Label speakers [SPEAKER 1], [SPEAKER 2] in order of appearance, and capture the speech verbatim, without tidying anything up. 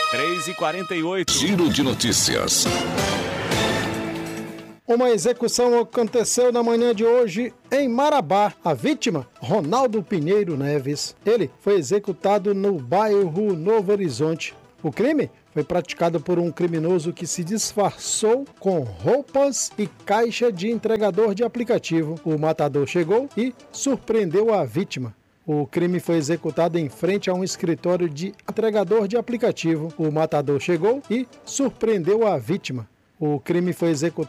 [SPEAKER 1] três e quarenta e oito.
[SPEAKER 2] Giro de notícias.
[SPEAKER 3] Uma execução aconteceu na manhã de hoje em Marabá. A vítima, Ronaldo Pinheiro Neves. Ele foi executado no bairro Novo Horizonte. O crime foi praticado por um criminoso que se disfarçou com roupas e caixa de entregador de aplicativo. O matador chegou e surpreendeu a vítima. O crime foi executado em frente a um escritório de entregador de aplicativo. O matador chegou e surpreendeu a vítima. O crime foi executado